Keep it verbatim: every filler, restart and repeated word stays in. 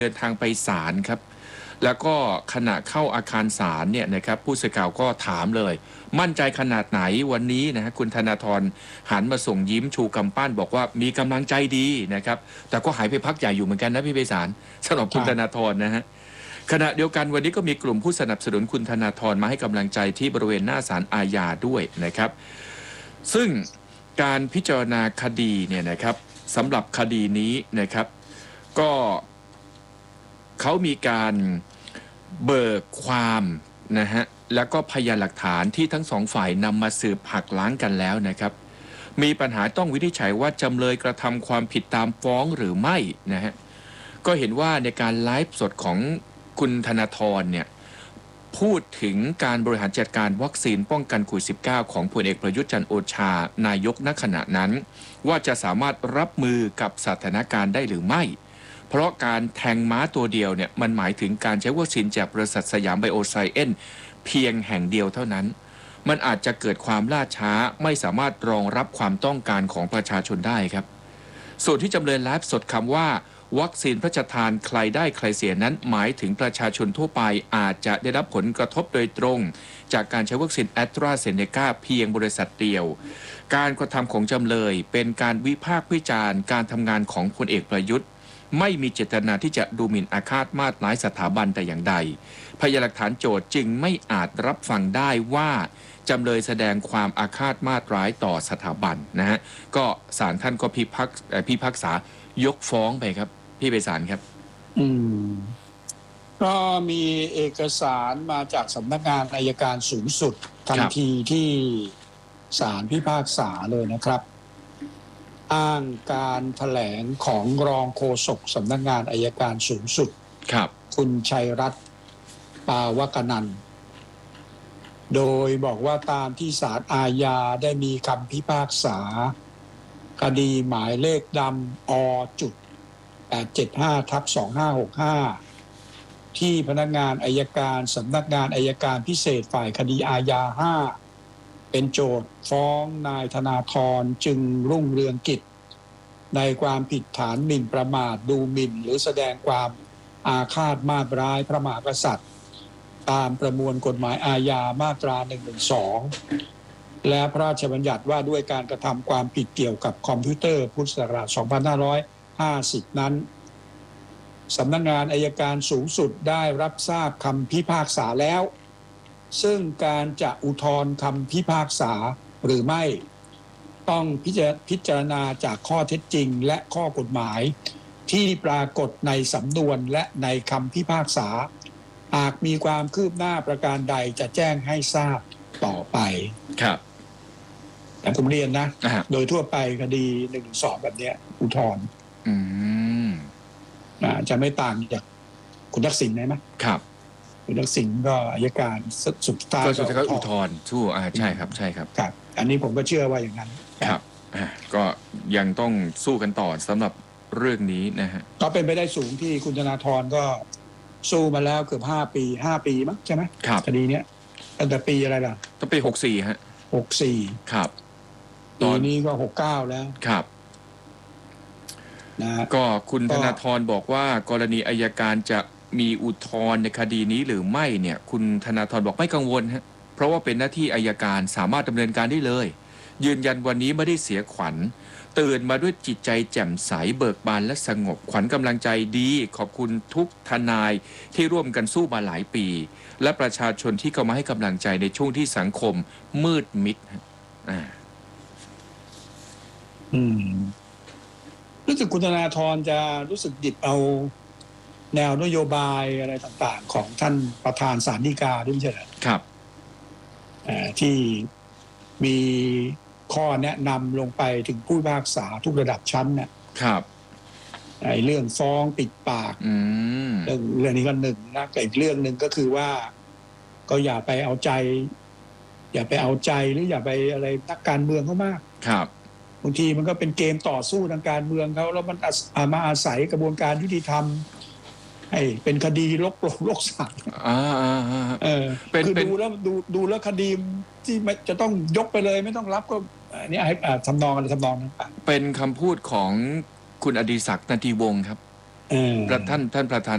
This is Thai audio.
เดินทางไปศาลครับแล้วก็ขณะเข้าอาคารศาลเนี่ยนะครับผู้สื่อข่าวก็ถามเลยมั่นใจขนาดไหนวันนี้นะฮะคุณธนาธรหันมาส่งยิ้มชูกำปั้นบอกว่ามีกำลังใจดีนะครับแต่ก็หายไปพักใหญ่อยู่เหมือนกันนะพี่ไพศาลสำหรับคุณธนาธรนะฮะขณะเดียวกันวันนี้ก็มีกลุ่มผู้สนับสนุนคุณธนาธรมาให้กำลังใจที่บริเวณหน้าศาลอาญาด้วยนะครับซึ่งการพิจารณาคดีเนี่ยนะครับสำหรับคดีนี้นะครับก็เขามีการเบิกความนะฮะแล้วก็พยานหลักฐานที่ทั้งสองฝ่ายนำมาสืบหักล้างกันแล้วนะครับมีปัญหาต้องวินิจฉัยว่าจำเลยกระทำความผิดตามฟ้องหรือไม่นะฮะก็เห็นว่าในการไลฟ์สดของคุณธนาธรเนี่ยพูดถึงการบริหารจัดการวัคซีนป้องกันโควิด สิบเก้า ของพลเอกประยุทธ์จันทร์โอชานายกณขณะนั้นว่าจะสามารถรับมือกับสถานการณ์ได้หรือไม่เพราะการแทงม้าตัวเดียวเนี่ยมันหมายถึงการใช้วัคซีนจากบริษัทสยามไบโอไซเอนซ์เพียงแห่งเดียวเท่านั้นมันอาจจะเกิดความล่าช้าไม่สามารถรองรับความต้องการของประชาชนได้ครับส่วนที่จำเลยไลฟ์สดคำว่าวัคซีนพระราชทานใครได้ใครเสียนั้นหมายถึงประชาชนทั่วไปอาจจะได้รับผลกระทบโดยตรงจากการใช้วัคซีนแอสตราเซเนกาเพียงบริษัทเดียวการกระทำของจำเลยเป็นการวิพากษ์วิจารณ์การทำงานของพลเอกประยุทธ์ไม่มีเจตนาที่จะดูหมิ่นอาฆาตมาตร้ายสถาบันแต่อย่างใดพยานหลักฐานโจทก์จึงไม่อาจรับฟังได้ว่าจำเลยแสดงความอาฆาตมาตร้ายต่อสถาบันนะฮะก็ศาลท่านก็พิพากษาพิพากษายกฟ้องไปครับพี่ไพศาลครับอืมก็มีเอกสารมาจากสำนักงานอัยการสูงสุดทันทีที่ศาลพิพากษาเลยนะครับอ้างการแถลงของรองโฆษกสำนักงานอัยการสูงสุดครับคุณชัยรัตน์ปาวกนันท์โดยบอกว่าตามที่ศาลอาญาได้มีคำพิพากษาคดีหมายเลขดำอจุดแปดเจ็ดห้าทับสองห้าหกห้าที่พนักงานอัยการสำนักงานอัยการพิเศษฝ่ายคดีอาญาห้าเป็นโจทก์ฟ้องนายธนาธรจึงรุ่งเรืองกิจในความผิดฐานหมิ่นประมาทดูหมิ่นหรือแสดงความอาฆาตมาตร้ายพระมหากษัตริย์ตามประมวลกฎหมายอาญามาตราหนึ่งหนึ่งสองและพระราชบัญญัติว่าด้วยการกระทำความผิดเกี่ยวกับคอมพิวเตอร์พุทธศักราชสองพันห้าร้อยห้าสิบนั้นสำนักงานอัยการสูงสุดได้รับทราบคำพิพากษาแล้วซึ่งการจะอุทธรณ์คำพิพากษาหรือไม่ต้องพิจารณาจากข้อเท็จจริงและข้อกฎหมายที่ปรากฏในสำนวนและในคำพิพากษาหากมีความคืบหน้าประการใดจะแจ้งให้ทราบต่อไปครับแต่ผมเรียนนะโดยทั่วไปคดีหนึ่งสองแบบนี้อุทธรณ์อืมจะไม่ต่างจากคุณทักษิณไหมครับคุณทักษิณก็อัยการสุดท้ายก็สุดท้ายก็อุทธรณ์สู้อ่าใช่ครับใช่ครับครับอันนี้ผมก็เชื่อว่าอย่างนั้นครับอ่าก็ยังต้องสู้กันต่อสำหรับเรื่องนี้นะฮะก็เป็นไปได้สูงที่คุณธนาธรก็สู้มาแล้วเกือบห้าปีห้าปีมั้งใช่ไหมครับคดีเนี้ยตั้งแต่ปีอะไรล่ะตั้งปีหกสี่ฮะหกสี่ครับตอนนี้ก็หกเก้าแล้วครับนะก็คุณธนาธรบอกว่ากรณีอัยการจะมีอุทธรณ์ในคดีนี้หรือไม่เนี่ยคุณธนาธรบอกไม่กังวลฮะเพราะว่าเป็นหน้าที่อัยการสามารถดำเนินการได้เลยยืนยันวันนี้ไม่ได้เสียขวัญตื่นมาด้วยจิตใจแจ่มใสเบิกบานและสงบขวัญกำลังใจดีขอบคุณทุกทนายที่ร่วมกันสู้มาหลายปีและประชาชนที่เข้ามาให้กำลังใจในช่วงที่สังคมมืดมิดอ่าอืมรู้สึกคุณธนาธรจะรู้สึกดิบเอาแนวนโยบายอะไรต่างๆของท่านประธานศาลฎีกาด้วยไม่ใช่เหรอครับที่มีข้อแนะนำลงไปถึงผู้พิพากษาทุกระดับชั้นเนี่ยครับไอ้เรื่องฟ้องปิดปากเรื่องเรื่องนี้ก็หนึ่งนะแต่อีกเรื่องหนึ่งก็คือว่าก็อย่าไปเอาใจอย่าไปเอาใจหรืออย่าไปอะไรนักการเมืองเขามากครับบางทีมันก็เป็นเกมต่อสู้ทางการเมืองเขาแล้วมันมาอาศัยกระบวนการยุติธรรมให้เป็นคดีลกโลกโลกสัตว์อ่าเออคือดูแล้วดูดูแล้วคดีที่จะต้องยกไปเลยไม่ต้องรับก็อันนี้ให้ทำนองอะไรทำนองนั้นเป็นคำพูดของคุณอดิศักดิ์ นันทีวงศ์ครับท่านท่านประธาน